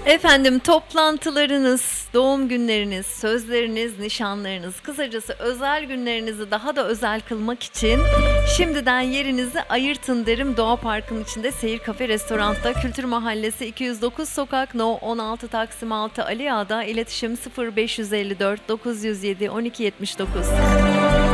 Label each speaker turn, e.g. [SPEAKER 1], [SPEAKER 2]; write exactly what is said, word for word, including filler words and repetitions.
[SPEAKER 1] Efendim toplantılarınız, doğum günleriniz, sözleriniz, nişanlarınız, kısacası özel günlerinizi daha da özel kılmak için şimdiden yerinizi ayırtın derim. Doğa Parkı'nın içinde Seyir Kafe Restorant'ta Kültür Mahallesi iki yüz dokuz Sokak No on altı Taksim altı Ali Ağa'da iletişim sıfır beş yüz elli dört dokuz yüz yedi on iki yetmiş dokuz.